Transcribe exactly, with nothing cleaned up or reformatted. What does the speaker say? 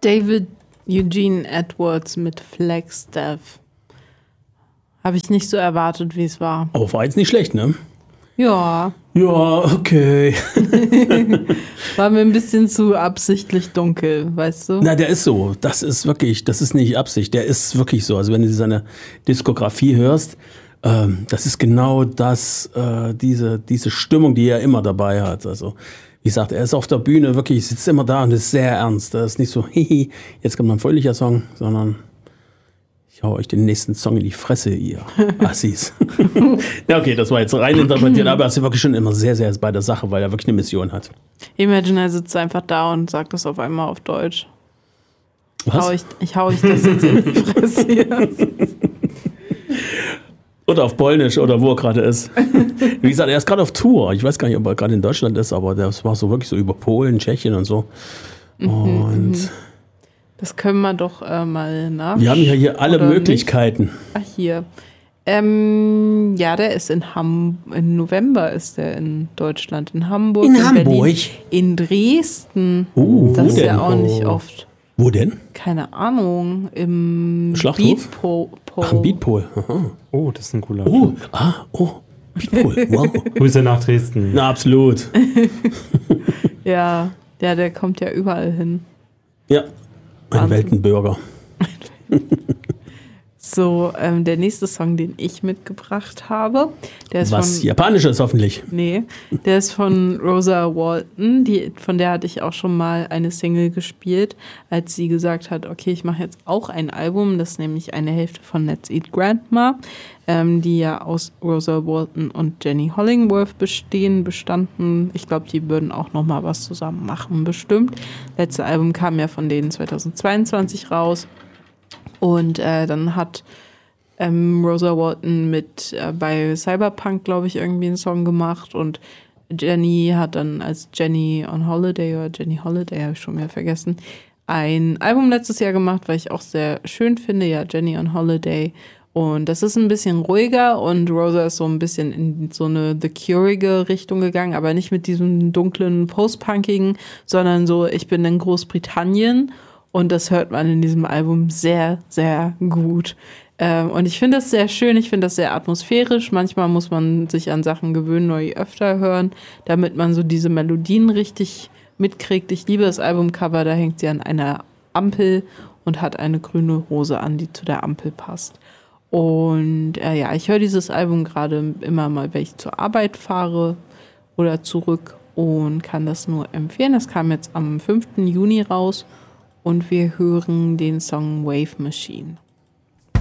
David Eugene Edwards mit Flagstaff. Habe ich nicht so erwartet, wie es war. Aber war jetzt nicht schlecht, ne? Ja. Ja, okay. War mir ein bisschen zu absichtlich dunkel, weißt du? Na, der ist so. Das ist wirklich, das ist nicht Absicht. Der ist wirklich so. Also wenn du seine Diskografie hörst, ähm, das ist genau das, äh, diese, diese Stimmung, die er immer dabei hat. Also wie gesagt, er ist auf der Bühne wirklich, sitzt immer da und ist sehr ernst. Das ist nicht so, hihi, jetzt kommt mal ein fröhlicher Song, sondern ich hau euch den nächsten Song in die Fresse, ihr Assis. Ja, okay, das war jetzt rein interpretiert, aber er ist wirklich schon immer sehr, sehr bei der Sache, weil er wirklich eine Mission hat. Imagine, er sitzt einfach da und sagt das auf einmal auf Deutsch. Was? Hau ich, ich hau euch das jetzt in die Fresse hier. Oder auf Polnisch oder wo er gerade ist. Wie gesagt, er ist gerade auf Tour. Ich weiß gar nicht, ob er gerade in Deutschland ist, aber das war so wirklich so über Polen, Tschechien und so. Und mhm. Das können wir doch äh, mal nach. Wir haben ja hier alle Oder Möglichkeiten. Nicht? Ach, hier. Ähm, ja, der ist in Hamburg. Im November ist der in Deutschland. In Hamburg. In, in Hamburg? Berlin, in Dresden. Oh, das wo ist denn? ja auch nicht oft. Wo denn? Keine Ahnung. Im Schlachthof? Beatpol. Ach, im Beatpol. Aha. Oh, das ist ein cooler Oh, Club. ah, oh, Beatpol. Wow. Grüße nach Dresden. Na, absolut. Ja, ja, der kommt ja überall hin. Ja, ein Wahnsinn. Weltenbürger. So, ähm, der nächste Song, den ich mitgebracht habe, der ist Was von... Japanisches hoffentlich. Nee, der ist von Rosa Walton, die, von der hatte ich auch schon mal eine Single gespielt, als sie gesagt hat, okay, ich mache jetzt auch ein Album, das ist nämlich eine Hälfte von Let's Eat Grandma, ähm, die ja aus Rosa Walton und Jenny Hollingworth bestehen, bestanden. Ich glaube, die würden auch noch mal was zusammen machen, bestimmt. Letzte Album kam ja von denen zweitausendzweiundzwanzig raus. Und äh, dann hat ähm, Rosa Walton mit äh, bei Cyberpunk, glaube ich, irgendwie einen Song gemacht. Und Jenny hat dann als Jenny on Holiday oder Jenny Holiday, habe ich schon mehr vergessen, ein Album letztes Jahr gemacht, weil ich auch sehr schön finde. Ja, Jenny on Holiday. Und das ist ein bisschen ruhiger und Rosa ist so ein bisschen in so eine The Cure-ige Richtung gegangen, aber nicht mit diesem dunklen Post-Punkigen, sondern so, ich bin in Großbritannien. Und das hört man in diesem Album sehr, sehr gut. Ähm, und ich finde das sehr schön, ich finde das sehr atmosphärisch. Manchmal muss man sich an Sachen gewöhnen oder öfter hören, damit man so diese Melodien richtig mitkriegt. Ich liebe das Albumcover, da hängt sie an einer Ampel und hat eine grüne Hose an, die zu der Ampel passt. Und äh, ja, ich höre dieses Album gerade immer mal, wenn ich zur Arbeit fahre oder zurück und kann das nur empfehlen. Das kam jetzt am fünften Juni raus. Und wir hören den Song Wave Machine.